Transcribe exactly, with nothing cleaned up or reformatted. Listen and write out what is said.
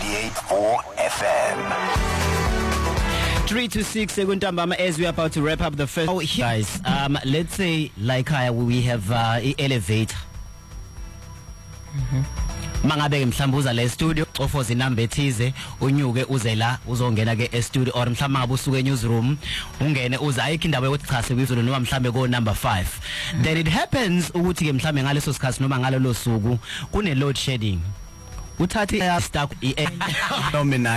ninety-eight point four F M. three to six Ntambama, as we are about to wrap up the first. Oh, guys, um, let's say like uh, we have uh, an elevator. Mhm. Mangabe mhlawumbe uza le studio ofoza inamba ethize unyuke uze la uzongena ke e studio or mhlawumbe ngabe usuke newsroom ungene uza ayikho indaba yokuthi cha sekwizolo noma mhlawumbe ko number five. Then it happens ukuthi ke mhlawumbe ngaleso sikhathi noma ngalelo suku kune load shedding. Uthathe stuck i